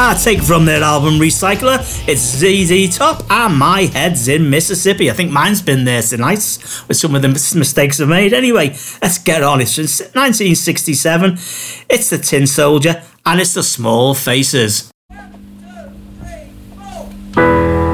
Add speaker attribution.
Speaker 1: Take from their album Recycler, it's ZZ Top and My Head's in Mississippi. I think mine's been there tonight with some of the mistakes I've made. Anyway, let's get on. It's from 1967. It's the Tin Soldier and it's the Small Faces.